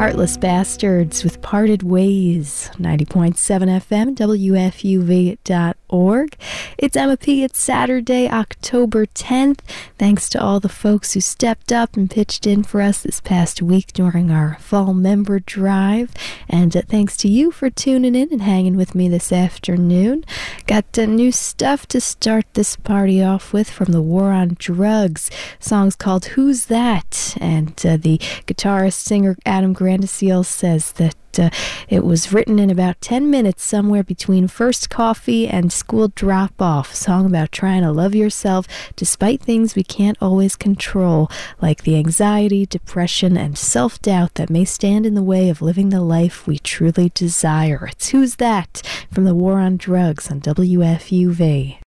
Heartless Bastards with Parted Ways, 90.7 FM, WFUV.org. It's Emma P. It's Saturday, October 10th. Thanks to all the folks who stepped up and pitched in for us this past week during our fall member drive. And thanks to you for tuning in and hanging with me this afternoon. Got new stuff to start this party off with from the War on Drugs. Song's called Who's That? And the guitarist-singer Adam Grandisiel says that it was written in about 10 minutes somewhere between first coffee and school drop-off. A song about trying to love yourself despite things we can't always control, like the anxiety, depression, and self-doubt that may stand in the way of living the life we truly desire. It's Who's That? From the War on Drugs on WFUV.